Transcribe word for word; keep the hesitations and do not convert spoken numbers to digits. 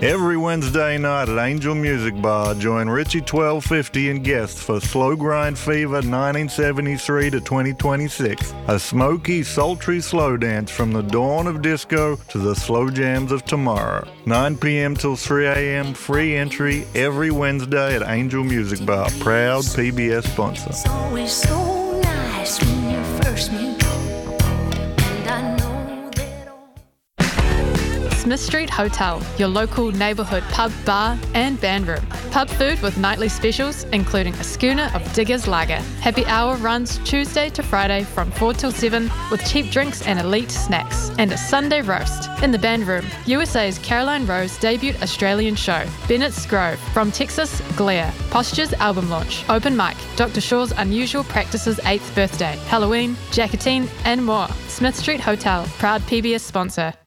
Every Wednesday night at Angel Music Bar, join Richie twelve fifty and guests for Slow Grind Fever nineteen seventy-three to twenty twenty-six, a smoky, sultry slow dance from the dawn of disco to the slow jams of tomorrow. nine p.m. till three a.m., free entry every Wednesday at Angel Music Bar, proud P B S sponsor. It's always so nice when you first meet, and I know that all... Smith Street Hotel, your local neighbourhood pub, bar and band room. Pub food with nightly specials, including a schooner of Diggers Lager. Happy hour runs Tuesday to Friday from four till seven with cheap drinks and elite snacks. And a Sunday roast. In the band room, U S A's Caroline Rose debut Australian show. Bennett's Grove. From Texas, Glare. Posture's album launch. Open mic. Doctor Shaw's Unusual Practices eighth birthday. Halloween, Jackatine and more. Smith Street Hotel, proud P B S sponsor.